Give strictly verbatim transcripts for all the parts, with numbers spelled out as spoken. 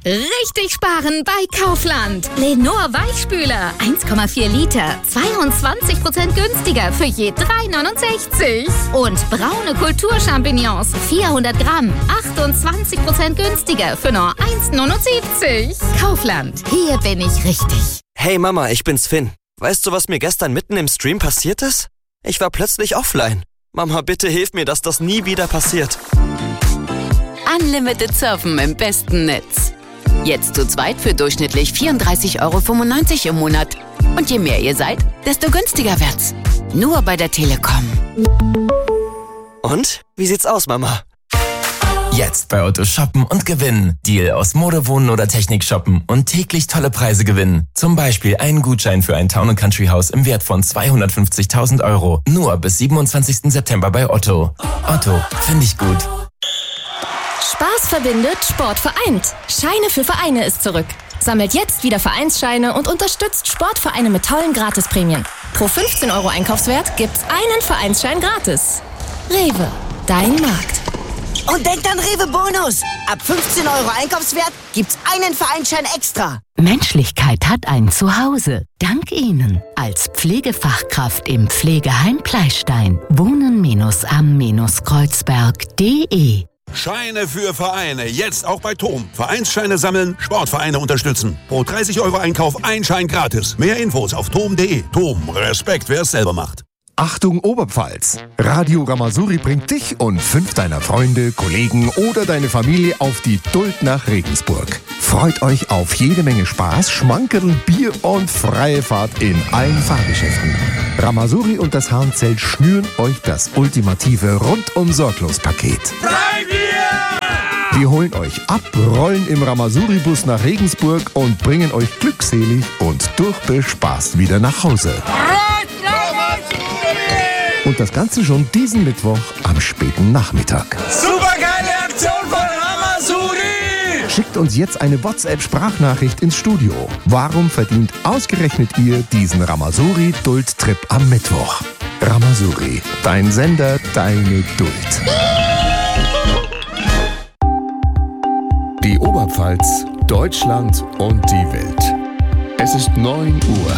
Richtig sparen bei Kaufland. Lenor Weichspüler, eins Komma vier Liter, zweiundzwanzig Prozent günstiger für je drei neunundsechzig. Und braune Kulturchampignons, vierhundert Gramm, achtundzwanzig Prozent günstiger für nur eins neunundsiebzig. Kaufland, hier bin ich richtig. Hey Mama, ich bin's Finn. Weißt du, was mir gestern mitten im Stream passiert ist? Ich war plötzlich offline. Mama, bitte hilf mir, dass das nie wieder passiert. Unlimited Surfen im besten Netz. Jetzt zu zweit für durchschnittlich vierunddreißig Euro fünfundneunzig im Monat. Und je mehr ihr seid, desto günstiger wird's. Nur bei der Telekom. Und? Wie sieht's aus, Mama? Jetzt bei Otto shoppen und gewinnen. Deal aus Mode, Wohnen oder Technik shoppen und täglich tolle Preise gewinnen. Zum Beispiel einen Gutschein für ein Town- und Country-Haus im Wert von zweihundertfünfzigtausend Euro. Nur bis siebenundzwanzigsten September bei Otto. Otto, finde ich gut. Spaß verbindet, Sport vereint. Scheine für Vereine ist zurück. Sammelt jetzt wieder Vereinsscheine und unterstützt Sportvereine mit tollen Gratisprämien. Pro fünfzehn Euro Einkaufswert gibt's einen Vereinsschein gratis. Rewe, dein Markt. Und denkt an Rewe Bonus. Ab fünfzehn Euro Einkaufswert gibt's einen Vereinsschein extra. Menschlichkeit hat ein Zuhause. Dank Ihnen. Als Pflegefachkraft im Pflegeheim Pleistein. Wohnen am Kreuzberg punkt de. Scheine für Vereine. Jetzt auch bei Tom. Vereinsscheine sammeln, Sportvereine unterstützen. Pro dreißig Euro Einkauf ein Schein gratis. Mehr Infos auf tom punkt de. Tom, Respekt, wer es selber macht. Achtung Oberpfalz! Radio Ramazouri bringt dich und fünf deiner Freunde, Kollegen oder deine Familie auf die Duld nach Regensburg. Freut euch auf jede Menge Spaß, Schmankerl, Bier und freie Fahrt in allen Fahrgeschäften. Ramazouri und das Hahnzelt schnüren euch das ultimative Rundum-Sorglos-Paket. Wir holen euch ab, rollen im Ramazouri-Bus nach Regensburg und bringen euch glückselig und durchbespaßt wieder nach Hause. Und das Ganze schon diesen Mittwoch am späten Nachmittag. Super geile Aktion von Ramazouri! Schickt uns jetzt eine WhatsApp-Sprachnachricht ins Studio. Warum verdient ausgerechnet ihr diesen Ramazouri-Duld-Trip am Mittwoch? Ramazouri, dein Sender, deine Duld. Die Oberpfalz, Deutschland und die Welt. Es ist neun Uhr.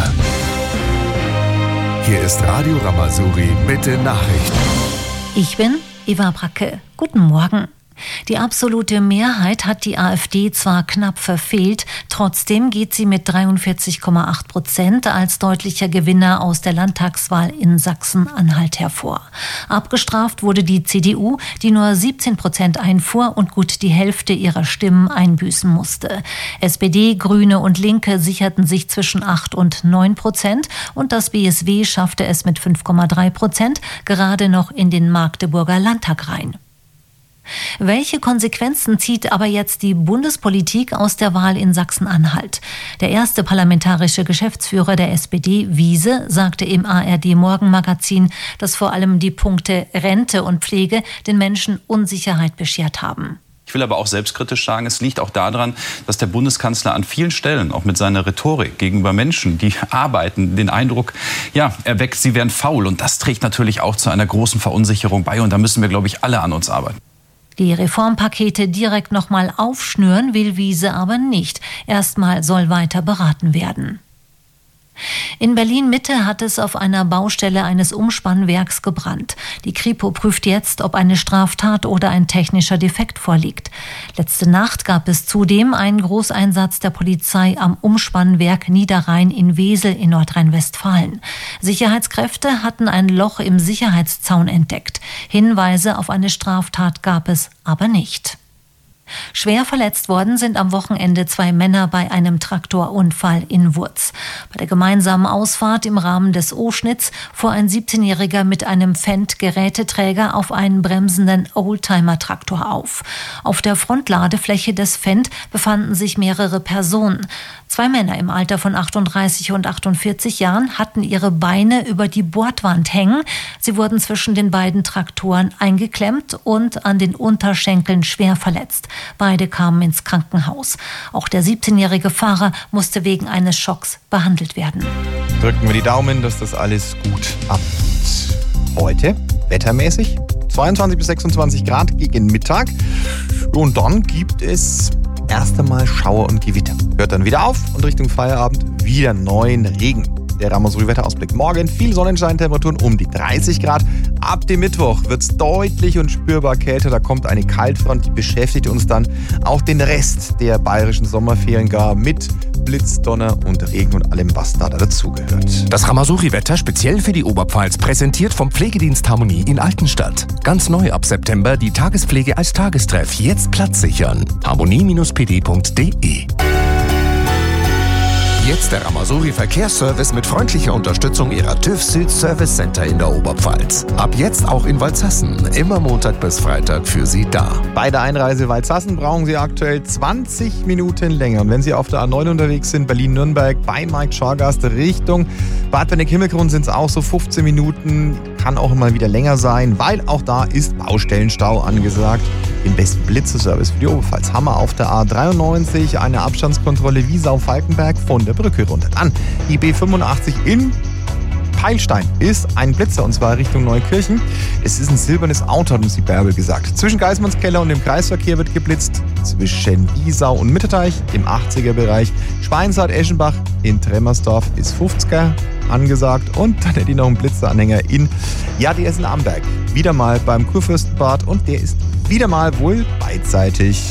Hier ist Radio Ramazouri mit den Nachrichten. Ich bin Eva Bracke. Guten Morgen. Die absolute Mehrheit hat die AfD zwar knapp verfehlt, trotzdem geht sie mit dreiundvierzig Komma acht Prozent als deutlicher Gewinner aus der Landtagswahl in Sachsen-Anhalt hervor. Abgestraft wurde die C D U, die nur siebzehn Prozent einfuhr und gut die Hälfte ihrer Stimmen einbüßen musste. S P D, Grüne und Linke sicherten sich zwischen acht und neun Prozent und das B S W schaffte es mit fünf Komma drei Prozent gerade noch in den Magdeburger Landtag rein. Welche Konsequenzen zieht aber jetzt die Bundespolitik aus der Wahl in Sachsen-Anhalt? Der erste parlamentarische Geschäftsführer der S P D, Wiese, sagte im A R D-Morgenmagazin, dass vor allem die Punkte Rente und Pflege den Menschen Unsicherheit beschert haben. Ich will aber auch selbstkritisch sagen, es liegt auch daran, dass der Bundeskanzler an vielen Stellen, auch mit seiner Rhetorik gegenüber Menschen, die arbeiten, den Eindruck ja, erweckt, sie wären faul. Und das trägt natürlich auch zu einer großen Verunsicherung bei. Und da müssen wir, glaube ich, alle an uns arbeiten. Die Reformpakete direkt nochmal aufschnüren will Wiese aber nicht. Erstmal soll weiter beraten werden. In Berlin-Mitte hat es auf einer Baustelle eines Umspannwerks gebrannt. Die Kripo prüft jetzt, ob eine Straftat oder ein technischer Defekt vorliegt. Letzte Nacht gab es zudem einen Großeinsatz der Polizei am Umspannwerk Niederrhein in Wesel in Nordrhein-Westfalen. Sicherheitskräfte hatten ein Loch im Sicherheitszaun entdeckt. Hinweise auf eine Straftat gab es aber nicht. Schwer verletzt worden sind am Wochenende zwei Männer bei einem Traktorunfall in Wurz. Bei der gemeinsamen Ausfahrt im Rahmen des O-Schnitts fuhr ein siebzehnjähriger mit einem Fendt-Geräteträger auf einen bremsenden Oldtimer-Traktor auf. Auf der Frontladefläche des Fendt befanden sich mehrere Personen. Zwei Männer im Alter von achtunddreißig und achtundvierzig Jahren hatten ihre Beine über die Bordwand hängen. Sie wurden zwischen den beiden Traktoren eingeklemmt und an den Unterschenkeln schwer verletzt. Beide kamen ins Krankenhaus. Auch der siebzehnjährige Fahrer musste wegen eines Schocks behandelt werden. Drücken wir die Daumen, dass das alles gut abgeht. Heute, wettermäßig, zweiundzwanzig bis sechsundzwanzig Grad gegen Mittag. Und dann gibt es erst einmal Schauer und Gewitter. Hört dann wieder auf und Richtung Feierabend wieder neuen Regen. Der Ramazouri-Wetterausblick. Morgen viel Sonnenschein, Temperaturen um die dreißig Grad. Ab dem Mittwoch wird es deutlich und spürbar kälter. Da kommt eine Kaltfront, die beschäftigt uns dann auch den Rest der bayerischen Sommerferien gar mit Blitz, Donner und Regen und allem, was da dazugehört. Das Ramazouri-Wetter speziell für die Oberpfalz präsentiert vom Pflegedienst Harmonie in Altenstadt. Ganz neu ab September die Tagespflege als Tagestreff. Jetzt Platz sichern. harmonie Bindestrich p d Punkt d e. Jetzt der Ramazouri Verkehrsservice mit freundlicher Unterstützung Ihrer TÜV Süd Service Center in der Oberpfalz. Ab jetzt auch in Waldshassen. Immer Montag bis Freitag für Sie da. Bei der Einreise Waldshassen brauchen Sie aktuell zwanzig Minuten länger. Und wenn Sie auf der A neun unterwegs sind, Berlin-Nürnberg, bei Mike Schorgast Richtung Bad Benneck-Himmelgrund, sind es auch so fünfzehn Minuten. Kann auch mal wieder länger sein, weil auch da ist Baustellenstau angesagt. Den besten Blitzeservice für die Oberpfalz haben wir auf der A dreiundneunzig, eine Abstandskontrolle Wiesau-Falkenberg von der Brücke runter. Dann die B fünfundachtzig in Peilstein ist ein Blitzer, und zwar Richtung Neukirchen. Es ist ein silbernes Auto, hat uns die Bärbel gesagt. Zwischen Geismannskeller und dem Kreisverkehr wird geblitzt. Zwischen Wiesau und Mitterteich im achtziger-Bereich. Schweinsart-Eschenbach in Tremmersdorf ist fünfziger angesagt. Und dann hätte ich noch einen Blitzeranhänger in, ja, der ist in Amberg. Wieder mal beim Kurfürstenbad, und der ist wieder mal wohl beidseitig.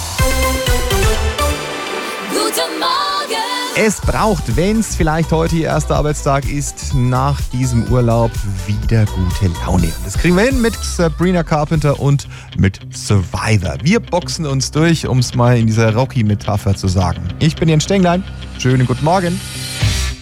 Guten Morgen! Es braucht, wenn es vielleicht heute Ihr erster Arbeitstag ist, nach diesem Urlaub wieder gute Laune. Das kriegen wir hin mit Sabrina Carpenter und mit Survivor. Wir boxen uns durch, um es mal in dieser Rocky-Metapher zu sagen. Ich bin Jens Stenglein. Schönen guten Morgen.